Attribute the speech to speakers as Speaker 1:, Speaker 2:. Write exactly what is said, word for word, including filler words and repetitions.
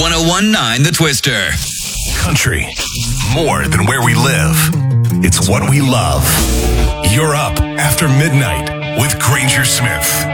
Speaker 1: one oh one point nine The Twister.
Speaker 2: Country. More than where we live. It's what we love. You're up after midnight with Granger Smith.